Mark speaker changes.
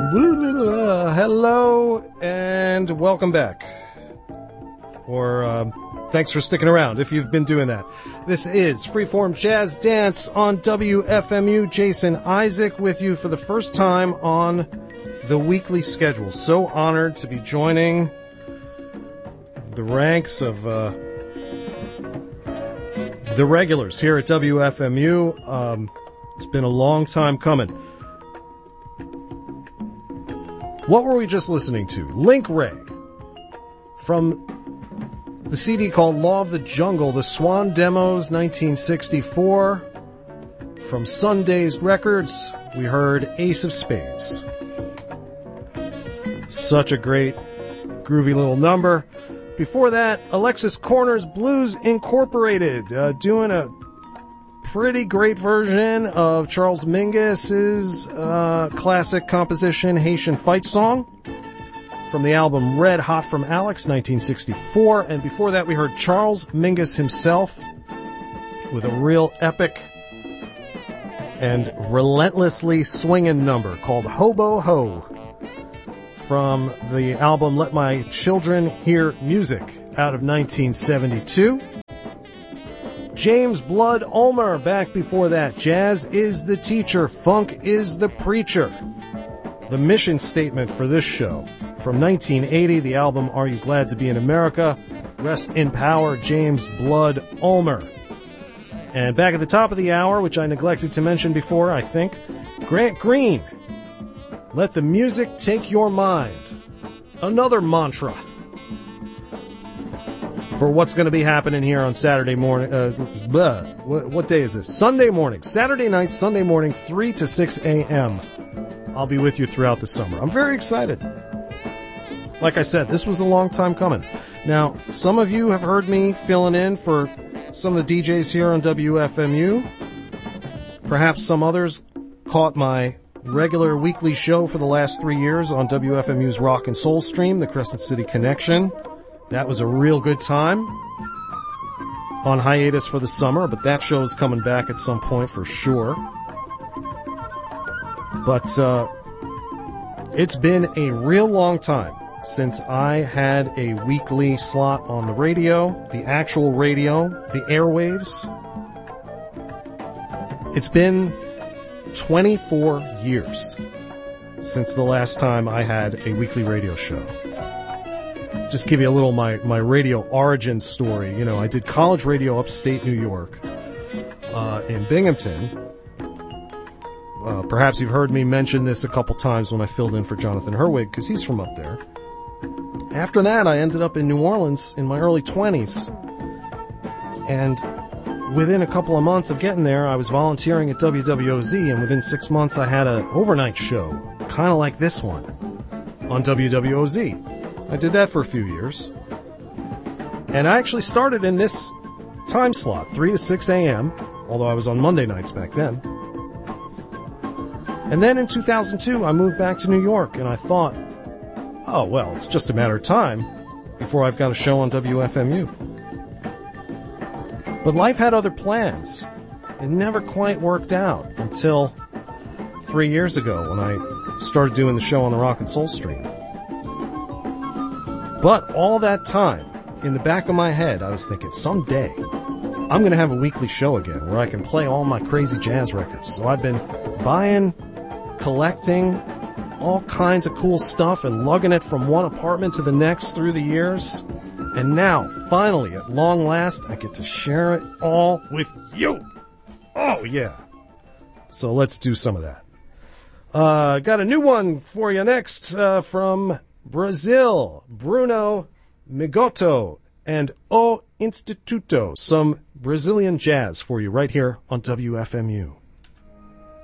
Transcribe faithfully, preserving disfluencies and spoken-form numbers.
Speaker 1: Hello and welcome back. Or uh, thanks for sticking around if you've been doing that. This is Freeform Jazz Dance on W F M U. Jason Isaac with you for the first time on the weekly schedule. So honored to be joining the ranks of uh, the regulars here at W F M U. Um, it's been a long time coming. What were we just listening to? Link Wray from the C D called Law of the Jungle, the Swan Demos, nineteen sixty-four. From Sundazed Records, we heard Ace of Spades. Such a great, groovy little number. Before that, Alexis Corner's Blues Incorporated, uh, doing a pretty great version of Charles Mingus's uh, classic composition, Haitian Fight Song, from the album Red Hot from Alex, nineteen sixty-four. And before that, we heard Charles Mingus himself with a real epic and relentlessly swinging number called Hobo Ho, from the album Let My Children Hear Music out of nineteen seventy-two. James Blood Ulmer back before that. Jazz is the teacher, funk is the preacher. The mission statement for this show. From nineteen eighty, the album Are You Glad to Be in America? Rest in power, James Blood Ulmer. And back at the top of the hour, which I neglected to mention before, I think, Grant Green. Let the music take your mind. Another mantra for what's going to be happening here on Saturday morning. Uh, bleh, what, what day is this? Sunday morning. Saturday night, Sunday morning, three to six a.m. I'll be with you throughout the summer. I'm very excited. Like I said, this was a long time coming. Now, some of you have heard me filling in for some of the D Js here on W F M U. Perhaps some others caught my regular weekly show for the last three years on W F M U's Rock and Soul stream, the Crescent City Connection. That was a real good time. On hiatus for the summer, but that show's coming back at some point for sure. But uh, it's been a real long time since I had a weekly slot on the radio, the actual radio, the airwaves. It's been twenty-four years since the last time I had a weekly radio show. Just give you a little my, my radio origin story. You know, I did college radio upstate New York, uh, in Binghamton. Uh, perhaps you've heard me mention this a couple times when I filled in for Jonathan Herwig, because he's from up there. After that, I ended up in New Orleans in my early twenties. And within a couple of months of getting there, I was volunteering at W W O Z, and within six months I had an overnight show, kind of like this one, on W W O Z. I did that for a few years. And I actually started in this time slot, three to six a.m., although I was on Monday nights back then. And then in two thousand two, I moved back to New York, and I thought, oh, well, it's just a matter of time before I've got a show on W F M U. But life had other plans. It never quite worked out until three years ago when I started doing the show on the Rock and Soul stream. But all that time, in the back of my head, I was thinking, someday, I'm going to have a weekly show again where I can play all my crazy jazz records. So I've been buying, collecting all kinds of cool stuff and lugging it from one apartment to the next through the years. And now, finally, at long last, I get to share it all with you. Oh, yeah. So let's do some of that. Uh, got a new one for you next uh, from Brazil. Bruno Migoto and O Instituto. Some Brazilian jazz for you right here on W F M U.